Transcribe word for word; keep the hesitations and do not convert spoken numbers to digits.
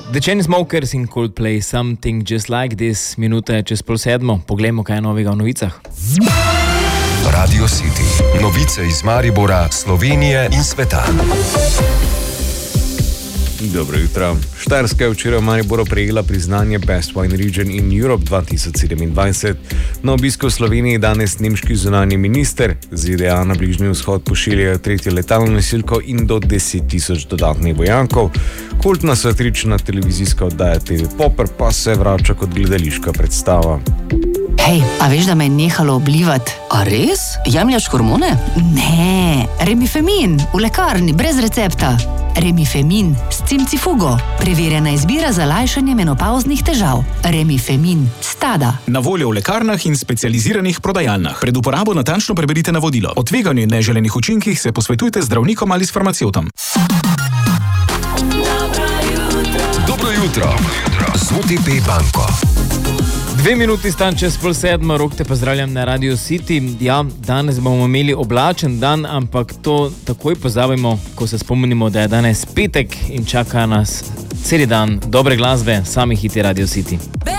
The Chainsmokers in Coldplay, Something Just Like This, minuta je čez pol sedmo, poglejmo, kaj je novega v novicah. Radio City, novice iz Maribora, Slovenije in sveta. Dobro jutro. Štajerska je včeraj v Mariboru prejela priznanje Best Wine Region in Europe dva tisoč sedemindvajset. Na obisku v Sloveniji danes nemški zunanji minister, Z D A na Bližnji vzhod pošiljajo tretje letalno nosilko in do deset tisoč dodatnih vojakov. Kultna satirična televizijska oddaja T V Popper pa se vrača kot gledališka predstava. Hej, a veš, da me je nehalo oblivati? A res? Jemljaš hormone? Ne, Remifemin, v lekarni, brez recepta. Remifemin s cimcifugo. Preverjena izbira za lajšanje menopavznih težav. Remifemin, Stada. Na voljo v lekarnah in specializiranih prodajalnah. Pred uporabo natančno preberite navodilo. O tveganju in neželenih učinkih se posvetujte z zdravnikom ali s farmacevtom. Dobro jutro. Z O T P banko. Dve minuti stan čez pol sedmo, Rok te pozdravljam na Radio City. Ja, danes bomo imeli oblačen dan, ampak to takoj pozabimo, ko se spomnimo, da je danes petek in čaka nas celi dan dobre glasbe, sami hiti Radio City.